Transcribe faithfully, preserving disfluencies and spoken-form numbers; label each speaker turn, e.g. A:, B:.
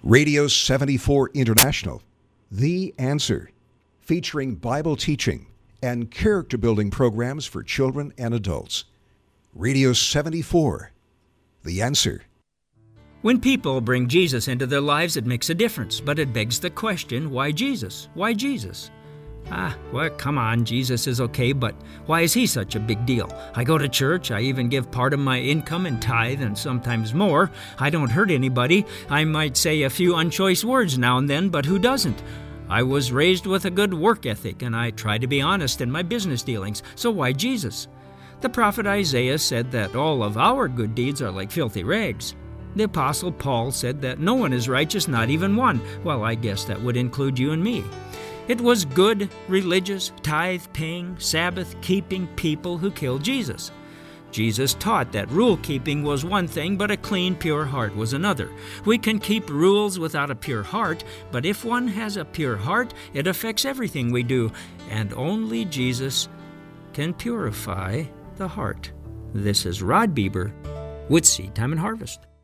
A: Radio seventy-four International, The Answer, featuring Bible teaching and character-building programs for children and adults. Radio seventy-four, The Answer.
B: When people bring Jesus into their lives, it makes a difference, but it begs the question, why Jesus? Why Jesus? Ah, well, come on, Jesus is okay, but why is he such a big deal? I go to church, I even give part of my income in tithe and sometimes more. I don't hurt anybody. I might say a few unchoice words now and then, but who doesn't? I was raised with a good work ethic, and I try to be honest in my business dealings, so why Jesus? The prophet Isaiah said that all of our good deeds are like filthy rags. The apostle Paul said that no one is righteous, not even one. Well, I guess that would include you and me. It was good, religious, tithe-paying, Sabbath-keeping people who killed Jesus. Jesus taught that rule-keeping was one thing, but a clean, pure heart was another. We can keep rules without a pure heart, but if one has a pure heart, it affects everything we do, and only Jesus can purify the heart. This is Rod Bieber with Seed Time and Harvest.